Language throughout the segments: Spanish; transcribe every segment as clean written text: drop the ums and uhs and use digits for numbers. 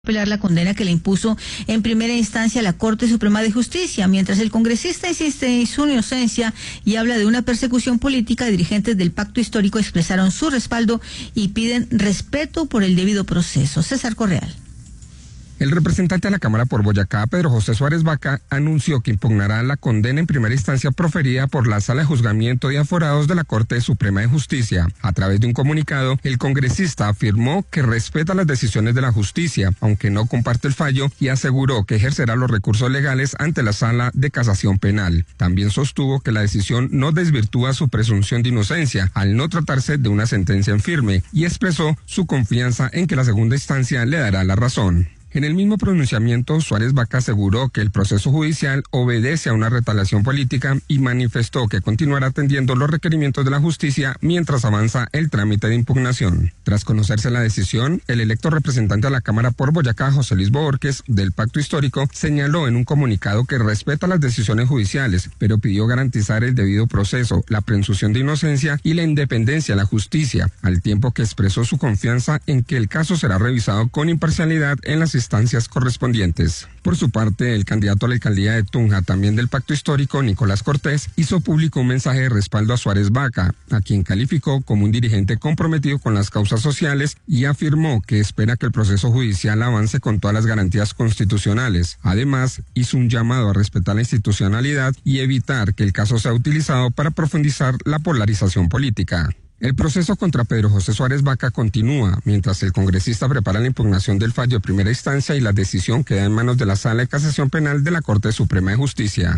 apelar la condena que le impuso en primera instancia la Corte Suprema de Justicia, mientras el congresista insiste en su inocencia y habla de una persecución política. Dirigentes del Pacto Histórico expresaron su respaldo y piden respeto por el debido proceso. César Correal. El representante de la Cámara por Boyacá, Pedro José Suárez Vaca, anunció que impugnará la condena en primera instancia proferida por la Sala de Juzgamiento de Aforados de la Corte Suprema de Justicia. A través de un comunicado, el congresista afirmó que respeta las decisiones de la justicia, aunque no comparte el fallo, y aseguró que ejercerá los recursos legales ante la Sala de Casación Penal. También sostuvo que la decisión no desvirtúa su presunción de inocencia, al no tratarse de una sentencia en firme, y expresó su confianza en que la segunda instancia le dará la razón. En el mismo pronunciamiento, Suárez Vaca aseguró que el proceso judicial obedece a una retaliación política y manifestó que continuará atendiendo los requerimientos de la justicia mientras avanza el trámite de impugnación. Tras conocerse la decisión, el electo representante a la Cámara por Boyacá, José Luis Borges, del Pacto Histórico, señaló en un comunicado que respeta las decisiones judiciales, pero pidió garantizar el debido proceso, la presunción de inocencia y la independencia de la justicia, al tiempo que expresó su confianza en que el caso será revisado con imparcialidad en las instancias correspondientes. Por su parte, el candidato a la alcaldía de Tunja, también del Pacto Histórico, Nicolás Cortés, hizo público un mensaje de respaldo a Suárez Vaca, a quien calificó como un dirigente comprometido con las causas sociales y afirmó que espera que el proceso judicial avance con todas las garantías constitucionales. Además, hizo un llamado a respetar la institucionalidad y evitar que el caso sea utilizado para profundizar la polarización política. El proceso contra Pedro José Suárez Vaca continúa, mientras el congresista prepara la impugnación del fallo de primera instancia y la decisión queda en manos de la Sala de Casación Penal de la Corte Suprema de Justicia.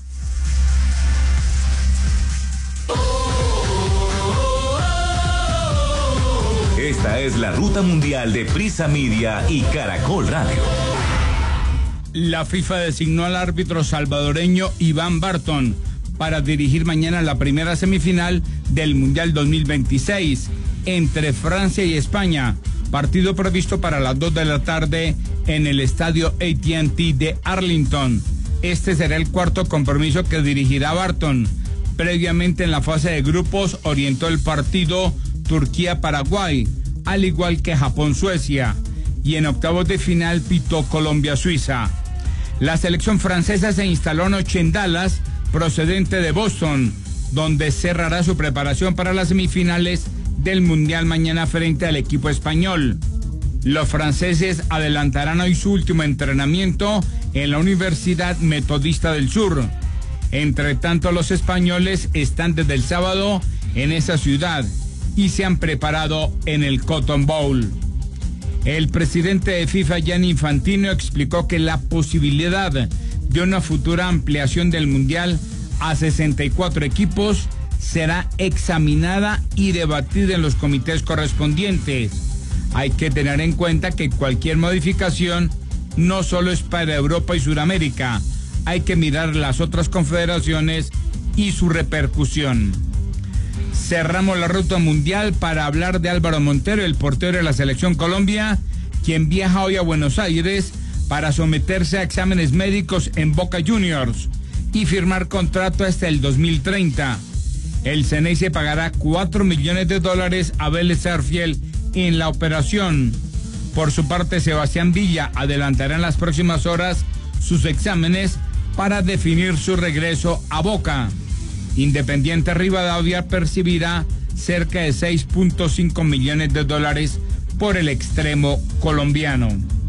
Esta es la ruta mundial de Prisa Media y Caracol Radio. La FIFA designó al árbitro salvadoreño Iván Barton para dirigir mañana la primera semifinal del Mundial 2026 entre Francia y España, partido previsto para las 2 de la tarde en el estadio AT&T de Arlington. Este será el cuarto compromiso que dirigirá Barton. Previamente en la fase de grupos orientó el partido Turquía-Paraguay, al igual que Japón-Suecia, y en octavos de final pitó Colombia-Suiza. La selección francesa se instaló anoche en Dallas, procedente de Boston, donde cerrará su preparación para las semifinales del Mundial mañana frente al equipo español. Los franceses adelantarán hoy su último entrenamiento en la Universidad Metodista del Sur. Entre tanto, los españoles están desde el sábado en esa ciudad y se han preparado en el Cotton Bowl. El presidente de FIFA, Gianni Infantino, explicó que la posibilidad de una futura ampliación del Mundial a 64 equipos será examinada y debatida en los comités correspondientes. Hay que tener en cuenta que cualquier modificación no solo es para Europa y Sudamérica, hay que mirar las otras confederaciones y su repercusión. Cerramos la ruta mundial para hablar de Álvaro Montero, el portero de la Selección Colombia, quien viaja hoy a Buenos Aires para someterse a exámenes médicos en Boca Juniors y firmar contrato hasta el 2030. El Ceneice pagará $4 millones a Vélez Sarsfield en la operación. Por su parte, Sebastián Villa adelantará en las próximas horas sus exámenes para definir su regreso a Boca. Independiente Rivadavia percibirá cerca de $6.5 millones por el extremo colombiano.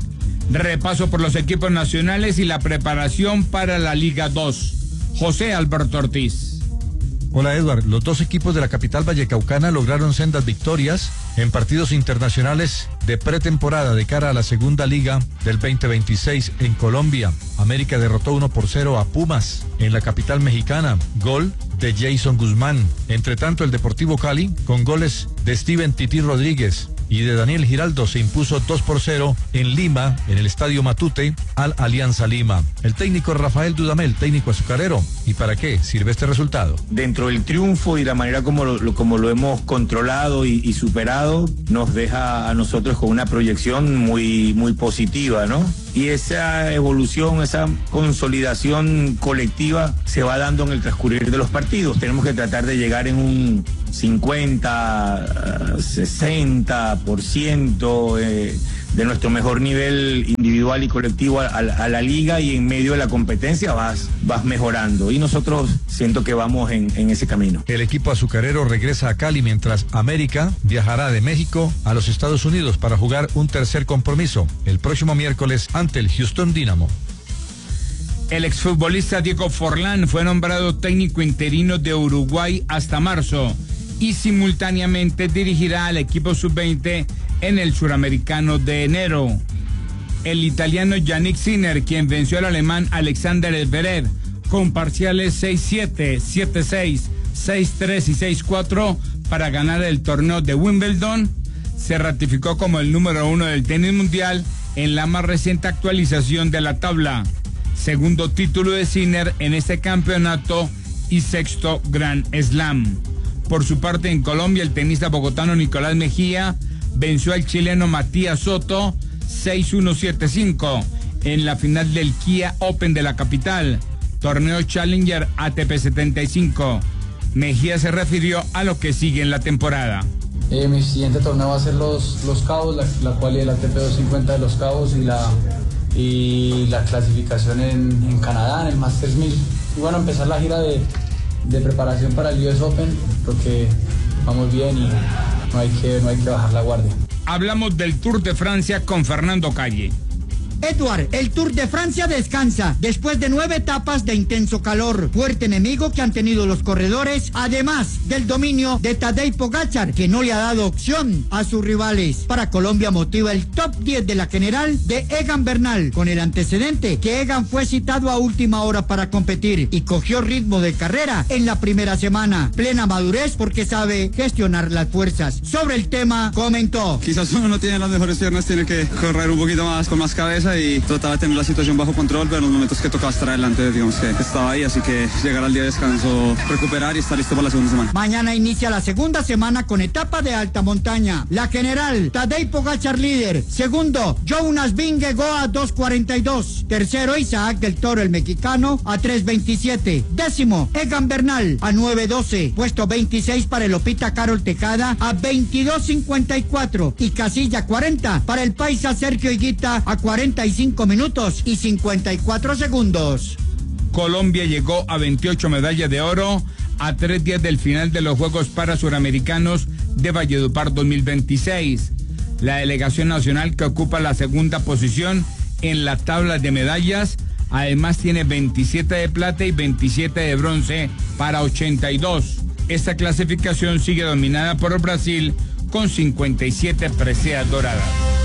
Repaso por los equipos nacionales y la preparación para la Liga 2. José Alberto Ortiz. Hola Edward, los dos equipos de la capital vallecaucana lograron sendas victorias en partidos internacionales de pretemporada de cara a la segunda liga del 2026 en Colombia. América derrotó 1-0 a Pumas en la capital mexicana, gol de Jason Guzmán. Entre tanto, el Deportivo Cali, con goles de Steven Tití Rodríguez y de Daniel Giraldo, se impuso 2-0 en Lima, en el Estadio Matute, al Alianza Lima. El técnico Rafael Dudamel, técnico azucarero. ¿Y para qué sirve este resultado? Dentro del triunfo y la manera como lo hemos controlado y superado, nos deja a nosotros con una proyección muy, muy positiva, ¿no? Y esa evolución, esa consolidación colectiva se va dando en el transcurrir de los partidos. Tenemos que tratar de llegar en un 50, 60% nuestro mejor nivel individual y colectivo a la liga, y en medio de la competencia vas mejorando, y nosotros siento que vamos en ese camino. El equipo azucarero regresa a Cali, mientras América viajará de México a los Estados Unidos para jugar un tercer compromiso el próximo miércoles ante el Houston Dynamo. El exfutbolista Diego Forlán fue nombrado técnico interino de Uruguay hasta marzo y simultáneamente dirigirá al equipo sub-20 en el suramericano de enero. El italiano Yannick Sinner, quien venció al alemán Alexander Zverev con parciales 6-7, 7-6, 6-3 y 6-4 para ganar el torneo de Wimbledon, se ratificó como el número 1 del tenis mundial en la más reciente actualización de la tabla. Segundo título de Sinner en este campeonato y sexto Grand Slam. Por su parte, en Colombia, el tenista bogotano Nicolás Mejía venció al chileno Matías Soto 6-1-7-5 en la final del Kia Open de la capital, torneo Challenger ATP 75. Mejía se refirió a lo que sigue en la temporada. Mi siguiente torneo va a ser los Cabos, la cual es el ATP 250 de los Cabos y la clasificación en Canadá, en el Masters 1000. Y bueno, empezar la gira de preparación para el US Open, porque vamos bien y no hay que bajar la guardia. Hablamos del Tour de Francia con Fernando Calle. Edward, el Tour de Francia descansa después de 9 etapas de intenso calor, fuerte enemigo que han tenido los corredores, además del dominio de Tadej Pogačar, que no le ha dado opción a sus rivales. Para Colombia motiva el top 10 de la general de Egan Bernal, con el antecedente que Egan fue citado a última hora para competir y cogió ritmo de carrera en la primera semana, plena madurez porque sabe gestionar las fuerzas. Sobre el tema comentó: quizás uno no tiene las mejores piernas, tiene que correr un poquito más, con más cabeza, y trataba de tener la situación bajo control, pero en los momentos que tocaba estar adelante, digamos que estaba ahí, así que llegar al día de descanso, recuperar y estar listo para la segunda semana. Mañana inicia la segunda semana con etapa de alta montaña. La general, Tadej Pogačar líder. Segundo, Jonas Vingegaard 2:42. Tercero, Isaac del Toro, el mexicano, a 3:27. Décimo, Egan Bernal a 9:12. Puesto 26 para el Lopita Carol Tejada a 22:54. Y casilla 40 para el paisa Sergio Higuita a 45 minutos y 54 segundos. Colombia llegó a 28 medallas de oro a 3 días del final de los Juegos Suramericanos de Valledupar 2026. La delegación nacional, que ocupa la segunda posición en la tabla de medallas, además tiene 27 de plata y 27 de bronce para 82. Esta clasificación sigue dominada por Brasil con 57 preseas doradas.